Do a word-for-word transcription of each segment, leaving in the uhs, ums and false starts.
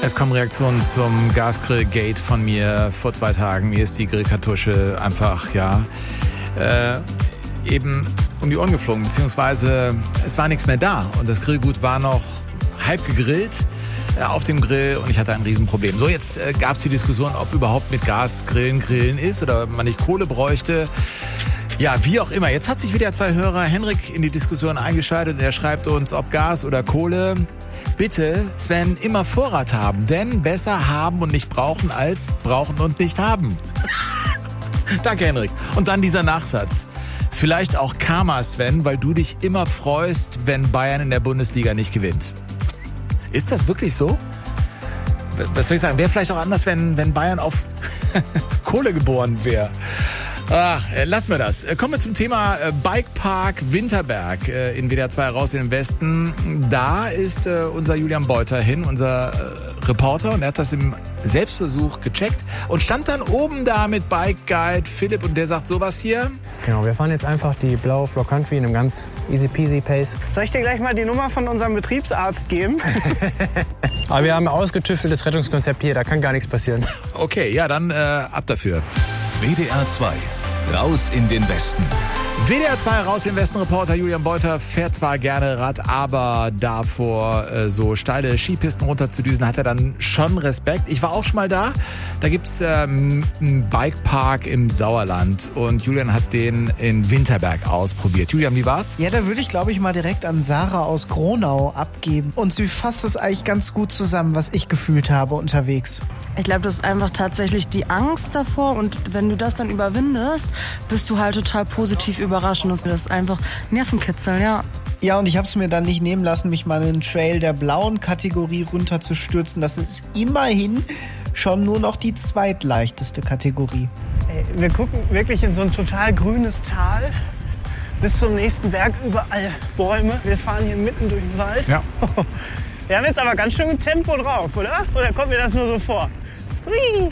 Es kommen Reaktionen zum Gasgrill-Gate von mir vor zwei Tagen. Mir ist die Grillkartusche einfach, ja, äh, eben um die Ohren geflogen. Beziehungsweise es war nichts mehr da. Und das Grillgut war noch halb gegrillt äh, auf dem Grill und ich hatte ein Riesenproblem. So, jetzt äh, gab es die Diskussion, ob überhaupt mit Gas Grillen grillen ist oder man nicht Kohle bräuchte. Ja, wie auch immer. Jetzt hat sich wieder zwei Hörer Henrik in die Diskussion eingeschaltet. Er schreibt uns, ob Gas oder Kohle. Bitte, Sven, immer Vorrat haben, denn besser haben und nicht brauchen als brauchen und nicht haben. Danke, Henrik. Und dann dieser Nachsatz. Vielleicht auch Karma, Sven, weil du dich immer freust, wenn Bayern in der Bundesliga nicht gewinnt. Ist das wirklich so? Was soll ich sagen? Wäre vielleicht auch anders, wenn, wenn Bayern auf Kohle geboren wäre. Ach, lassen wir das. Kommen wir zum Thema Bikepark Winterberg in W D R zwei raus in den Westen. Da ist äh, unser Julian Beuter hin, unser äh, Reporter, und er hat das im Selbstversuch gecheckt und stand dann oben da mit Bike Guide Philipp und der sagt sowas hier. Genau, wir fahren jetzt einfach die blaue Floor Country in einem ganz easy peasy Pace. Soll ich dir gleich mal die Nummer von unserem Betriebsarzt geben? Aber wir haben ein ausgetüfteltes Rettungskonzept hier, da kann gar nichts passieren. Okay, ja, dann äh, ab dafür. W D R zwei, raus in den Westen. W D R zwei raus in den Westen. Reporter Julian Beuter fährt zwar gerne Rad, aber davor äh, so steile Skipisten runterzudüsen, hat er dann schon Respekt. Ich war auch schon mal da. Da gibt's ähm, einen Bikepark im Sauerland und Julian hat den in Winterberg ausprobiert. Julian, wie war's? Ja, da würde ich, glaube ich, mal direkt an Sarah aus Gronau abgeben. Und sie fasst es eigentlich ganz gut zusammen, was ich gefühlt habe unterwegs. Ich glaube, das ist einfach tatsächlich die Angst davor und wenn du das dann überwindest, bist du halt total positiv überrascht. Und das ist einfach Nervenkitzel, ja. Ja, und ich habe es mir dann nicht nehmen lassen, mich mal in den Trail der blauen Kategorie runterzustürzen. Das ist immerhin schon nur noch die zweitleichteste Kategorie. Ey, wir gucken wirklich in so ein total grünes Tal. Bis zum nächsten Berg überall Bäume. Wir fahren hier mitten durch den Wald. Ja. Wir haben jetzt aber ganz schön Tempo drauf, oder? Oder kommt mir das nur so vor? Hui.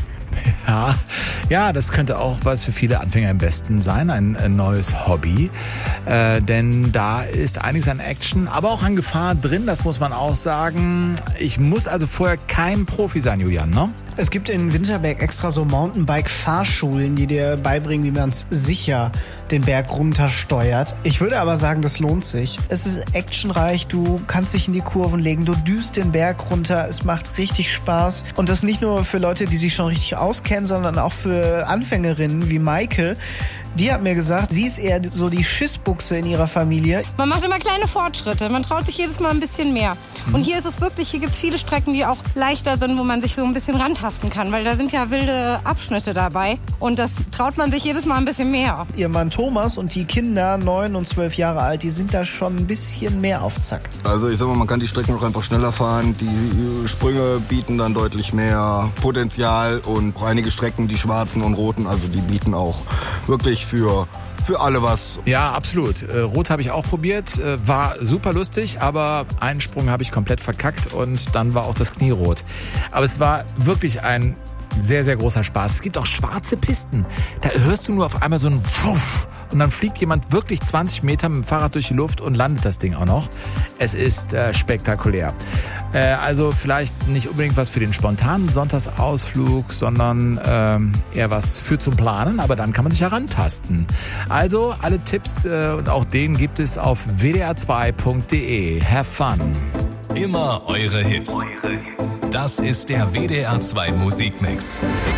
Ja, ja, das könnte auch was für viele Anfänger im Westen sein, ein, ein neues Hobby. Äh, denn da ist einiges an Action, aber auch an Gefahr drin, das muss man auch sagen. Ich muss also vorher kein Profi sein, Julian, ne? Es gibt in Winterberg extra so Mountainbike-Fahrschulen, die dir beibringen, wie man es sicher den Berg runtersteuert. Ich würde aber sagen, das lohnt sich. Es ist actionreich, du kannst dich in die Kurven legen, du düst den Berg runter, es macht richtig Spaß. Und das nicht nur für Leute, die sich schon richtig auskennen, sondern auch für Anfängerinnen wie Maike. Die hat mir gesagt, sie ist eher so die Schissbuchse in ihrer Familie. Man macht immer kleine Fortschritte, man traut sich jedes Mal ein bisschen mehr. Und hier ist es wirklich, hier gibt es viele Strecken, die auch leichter sind, wo man sich so ein bisschen rantasten kann, weil da sind ja wilde Abschnitte dabei und das traut man sich jedes Mal ein bisschen mehr. Ihr Mann Thomas und die Kinder, neun und zwölf Jahre alt, die sind da schon ein bisschen mehr auf Zack. Also ich sag mal, man kann die Strecken auch einfach schneller fahren, die Sprünge bieten dann deutlich mehr Potenzial und einige Strecken, die schwarzen und roten, also die bieten auch wirklich für Für alle was. Ja, absolut. Äh, Rot habe ich auch probiert, äh, war super lustig, aber einen Sprung habe ich komplett verkackt und dann war auch das Knie rot. Aber es war wirklich ein sehr, sehr großer Spaß. Es gibt auch schwarze Pisten. Da hörst du nur auf einmal so ein Wuff und dann fliegt jemand wirklich zwanzig Meter mit dem Fahrrad durch die Luft und landet das Ding auch noch. Es ist äh, spektakulär. Äh, also vielleicht nicht unbedingt was für den spontanen Sonntagsausflug, sondern ähm, eher was für zum Planen, aber dann kann man sich herantasten. Also alle Tipps äh, und auch den gibt es auf w d r zwei punkt d e. Have fun! Immer eure Hits. Das ist der W D R zwei Musikmix.